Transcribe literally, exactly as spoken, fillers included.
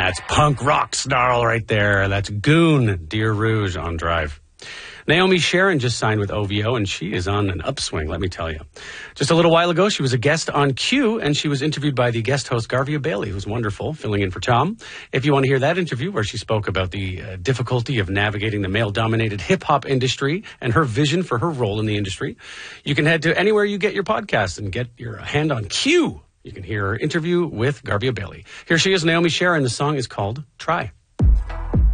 That's punk rock snarl right there. That's Goon, Dear Rouge on Drive. Naomi Sharon just signed with O V O, and she is on an upswing, let me tell you. Just a little while ago, she was a guest on Q, and she was interviewed by the guest host, Garvia Bailey, who's wonderful, filling in for Tom. If you want to hear that interview, where she spoke about the uh, difficulty of navigating the male-dominated hip-hop industry and her vision for her role in the industry, you can head to anywhere you get your podcast and get your hand on Q. You can hear her interview with Garvia Bailey. Here she is, Naomi Sharon. The song is called Try.